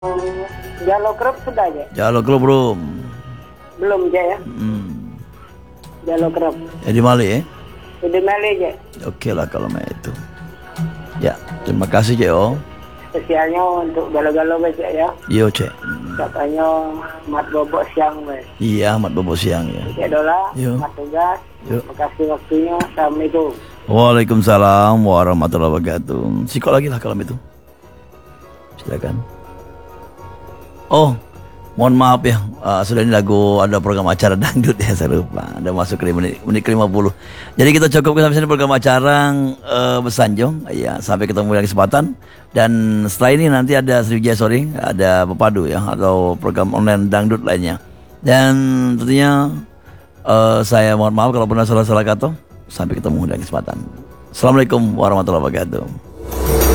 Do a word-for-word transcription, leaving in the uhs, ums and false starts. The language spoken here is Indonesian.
Jalo Club sudah aja? Jalo Club belum. Belum aja ya? Hmm. Jalo Club. Ya di Mali ya? Di Mali aja. Oke lah kalau itu. Ya, terima kasih Cek oh. Spesialnya untuk galo-galo baca ya. Yo Cek. Katanya mat bobok siang be. Iya, mat bobok siang ya. Cek dola, Yo. mat tugas. Yo. Terima kasih waktunya. Assalamualaikum. Waalaikumsalam warahmatullahi wabarakatuh. Sikok lagi lah kalau itu. Silakan. Oh, mohon maaf ya, uh, sudah ini lagu ada program acara dangdut ya, saya lupa. Ada masuk ke menit, menit ke lima puluh. Jadi kita cukupkan sampai sini program acara uh, Besanjong. Ya, sampai ketemu lagi kesempatan. Dan setelah ini nanti ada Sriwijaya Sore, ada Pepadu ya, atau program online dangdut lainnya. Dan tentunya uh, saya mohon maaf kalau pernah salah-salah kata. Sampai ketemu lagi kesempatan. Assalamualaikum warahmatullahi wabarakatuh.